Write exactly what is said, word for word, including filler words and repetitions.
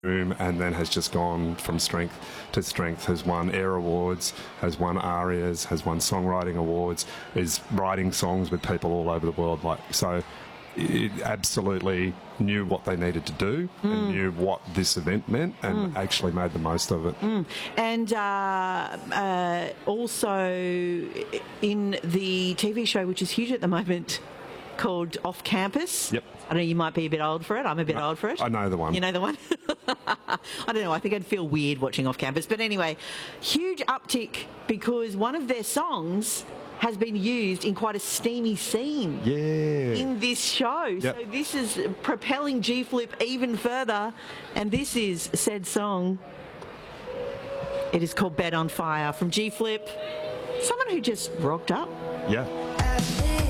room, and then has just gone from strength to strength, has won Air Awards, has won ARIAs, has won Songwriting Awards, is writing songs with people all over the world. Like, so it absolutely knew what they needed to do mm. and knew what this event meant, and mm. actually made the most of it. Mm. And uh, uh, also in the T V show, which is huge at the moment, called Off Campus. Yep. I know you might be a bit old for it. I'm a bit no, old for it. I know the one. You know the one? I don't know. I think I'd feel weird watching Off Campus. But anyway, huge uptick because one of their songs has been used in quite a steamy scene yeah. in this show. Yep. So this is propelling G Flip even further. And this is said song. It is called Bed on Fire from G Flip. Someone who just rocked up. Yeah.